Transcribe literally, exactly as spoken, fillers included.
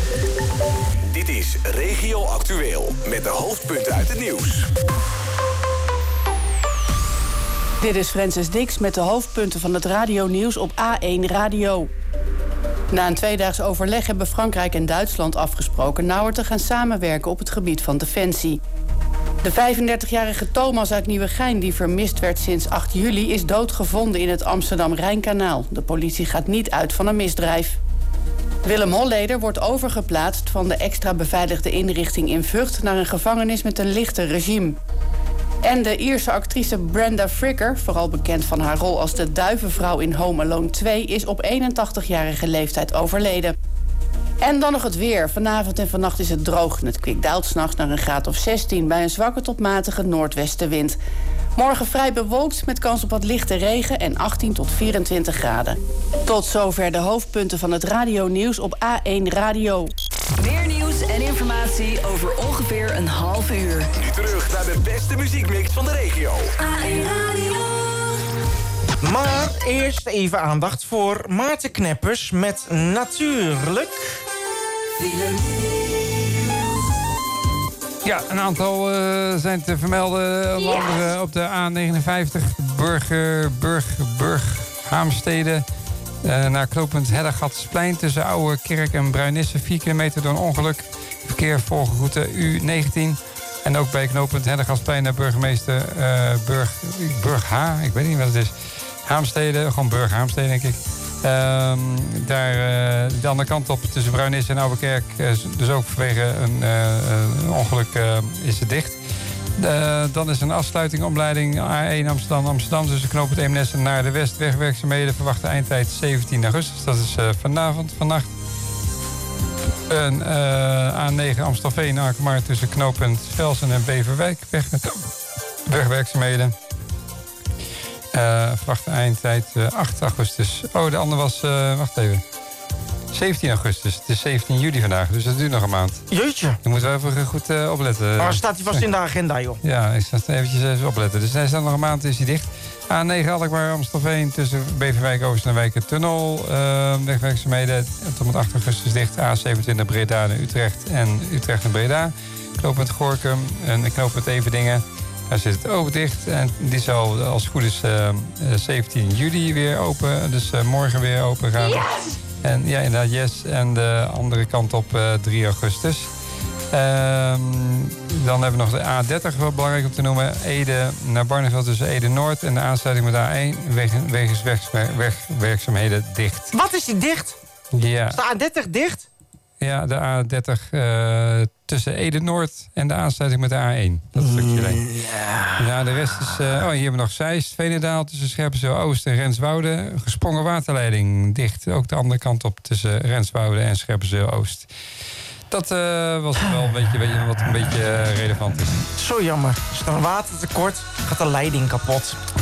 Dit is Regio Actueel met de hoofdpunten uit het nieuws. Dit is Francis Dix met de hoofdpunten van het radionieuws op A één Radio. Na een tweedaags overleg hebben Frankrijk en Duitsland afgesproken nauwer te gaan samenwerken op het gebied van defensie. De vijfendertigjarige Thomas uit Nieuwegein, die vermist werd sinds acht juli... is doodgevonden in het Amsterdam-Rijnkanaal. De politie gaat niet uit van een misdrijf. Willem Holleder wordt overgeplaatst van de extra beveiligde inrichting in Vught naar een gevangenis met een lichter regime. En de Ierse actrice Brenda Fricker, vooral bekend van haar rol als de duivenvrouw in Home Alone twee... is op eenentachtigjarige leeftijd overleden. En dan nog het weer. Vanavond en vannacht is het droog en het kwik daalt 's nachts naar een graad of zestien... bij een zwakke tot matige noordwestenwind. Morgen vrij bewolkt met kans op wat lichte regen en achttien tot vierentwintig graden. Tot zover de hoofdpunten van het radionieuws op A één Radio. Meer nieuws en informatie over ongeveer een half uur. Nu terug naar de beste muziekmix van de regio. A één Radio. Maar eerst even aandacht voor Maarten Kneppers met natuurlijk... Ja, een aantal uh, zijn te vermelden. Onder andere op de A negenenvijftig, Burger, Burg, Burg, Haamstede. Uh, naar knooppunt Heddergatsplein tussen Oude Kerk en Bruinisse. vier kilometer door een ongeluk. Verkeer volgt route U negentien. En ook bij knooppunt Heddergatsplein naar burgemeester uh, Burg, Burg H. Ik weet niet wat het is. Haamstede, gewoon Burg Haamstede denk ik. Uh, daar uh, de andere kant op tussen Bruinisse en Oudekerk. Uh, dus ook vanwege een, uh, een ongeluk uh, is het dicht. Uh, dan is een afsluiting omleiding A één Amsterdam Amsterdam tussen knooppunt Eemnes naar de Westwegwerkzaamheden. Verwachte eindtijd zeventien augustus. Dat is uh, vanavond, vannacht. Een uh, A negen Amstelveen Alkmaar tussen knooppunt Velsen en Beverwijk. Weg met wegwerkzaamheden. Uh, verwachte eindtijd uh, acht augustus. Oh, de andere was, uh, wacht even. zeventien augustus. Het is zeventien juli vandaag, dus dat duurt nog een maand. Jeetje. Dan moeten we even goed uh, opletten. Maar staat hij vast in de agenda, joh? Ja, ik zat eventjes even opletten. Dus hij staat nog een maand, is hij dicht. A negen Alkmaar Amstelveen tussen Beverwijk Oost en Wijkertunnel. Uh, wegwerkzaamheden tot met acht augustus dicht. A zevenentwintig Breda naar Utrecht en Utrecht en Breda. Knooppunt Gorinchem en knooppunt Everdingen. Daar zit het ook dicht. En die zal als het goed is uh, zeventien juli weer open. Dus uh, morgen weer open gaan. Yes! En ja, inderdaad, yes. En de andere kant op uh, drie augustus. Uh, dan hebben we nog de A dertig, wat belangrijk om te noemen. Ede naar Barneveld tussen Ede Noord. En de aansluiting met A één wegens wegwerkzaamheden dicht. Wat is die dicht? Ja. Is de A dertig dicht? Ja, de A dertig uh, tussen Ede Noord en de aansluiting met de A één. Dat stukje alleen. Ja. Ja, de rest is... Uh, oh, hier hebben we nog Zeist, Veenendaal tussen Scherpenzeel Oost en Renswoude. Gesprongen waterleiding dicht. Ook de andere kant op tussen Renswoude en Scherpenzeel Oost. Dat uh, was wel een beetje, weet je, wat een beetje uh, relevant is. Zo jammer. Is er een watertekort, gaat de leiding kapot.